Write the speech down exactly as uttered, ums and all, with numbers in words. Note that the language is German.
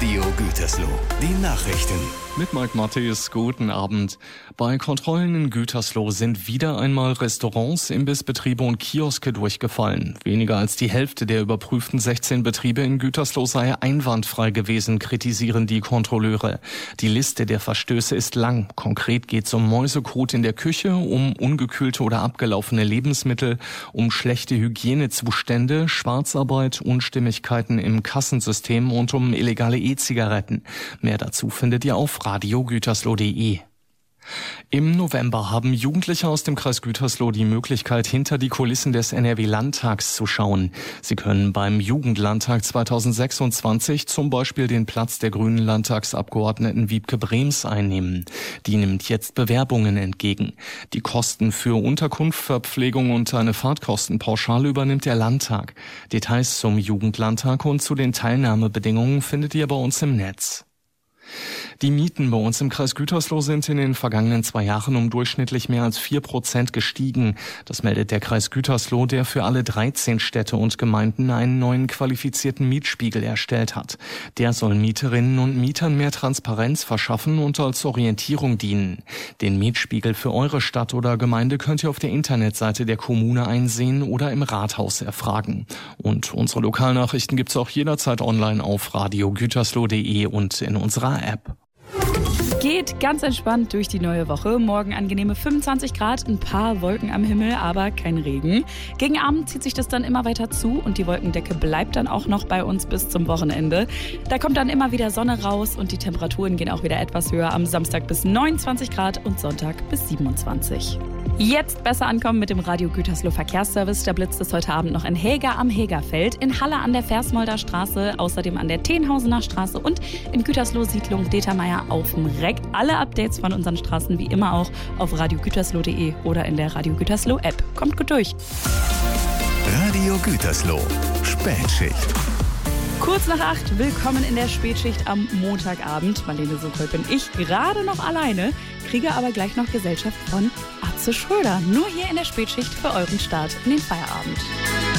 Radio Gütersloh. Die Nachrichten. Mit Mike Matthäus, guten Abend. Bei Kontrollen in Gütersloh sind wieder einmal Restaurants, Imbissbetriebe und Kioske durchgefallen. Weniger als die Hälfte der überprüften sechzehn Betriebe in Gütersloh sei einwandfrei gewesen, kritisieren die Kontrolleure. Die Liste der Verstöße ist lang. Konkret geht es um Mäusekot in der Küche, um ungekühlte oder abgelaufene Lebensmittel, um schlechte Hygienezustände, Schwarzarbeit, Unstimmigkeiten im Kassensystem und um illegale E-Zigaretten. Mehr dazu findet ihr auf radio gütersloh punkt de. Im November haben Jugendliche aus dem Kreis Gütersloh die Möglichkeit, hinter die Kulissen des N R W-Landtags zu schauen. Sie können beim Jugendlandtag zweitausendsechsundzwanzig zum Beispiel den Platz der grünen Landtagsabgeordneten Wiebke Brems einnehmen. Die nimmt jetzt Bewerbungen entgegen. Die Kosten für Unterkunft, Verpflegung und eine Fahrtkostenpauschale übernimmt der Landtag. Details zum Jugendlandtag und zu den Teilnahmebedingungen findet ihr bei uns im Netz. Die Mieten bei uns im Kreis Gütersloh sind in den vergangenen zwei Jahren um durchschnittlich mehr als vier Prozent gestiegen. Das meldet der Kreis Gütersloh, der für alle dreizehn Städte und Gemeinden einen neuen qualifizierten Mietspiegel erstellt hat. Der soll Mieterinnen und Mietern mehr Transparenz verschaffen und als Orientierung dienen. Den Mietspiegel für eure Stadt oder Gemeinde könnt ihr auf der Internetseite der Kommune einsehen oder im Rathaus erfragen. Und unsere Lokalnachrichten gibt's auch jederzeit online auf radio gütersloh punkt de und in unserer App. Geht ganz entspannt durch die neue Woche. Morgen angenehme fünfundzwanzig Grad, ein paar Wolken am Himmel, aber kein Regen. Gegen Abend zieht sich das dann immer weiter zu und die Wolkendecke bleibt dann auch noch bei uns bis zum Wochenende. Da kommt dann immer wieder Sonne raus und die Temperaturen gehen auch wieder etwas höher. Am Samstag bis neunundzwanzig Grad und Sonntag bis siebenundzwanzig. Jetzt besser ankommen mit dem Radio Gütersloh Verkehrsservice. Da blitzt es heute Abend noch in Helga am Hegerfeld, in Halle an der Versmolder Straße, außerdem an der Tenhausener Straße und in Gütersloh Siedlung Determeier auf dem Reck. Alle Updates von unseren Straßen wie immer auch auf radio gütersloh punkt de oder in der Radio Gütersloh App. Kommt gut durch. Radio Gütersloh. Spätschicht. Kurz nach acht, willkommen in der Spätschicht am Montagabend. Marlene Sokol bin ich, gerade noch alleine, kriege aber gleich noch Gesellschaft von Atze Schröder. Nur hier in der Spätschicht für euren Start in den Feierabend.